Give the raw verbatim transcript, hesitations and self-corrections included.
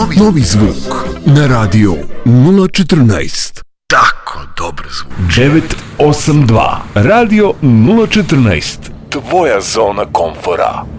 Novi, novi zvuk na radio nula četrnaest. Tako dobar zvuk. devet osam dva Radio nula četrnaest. Tvoja zona komfora.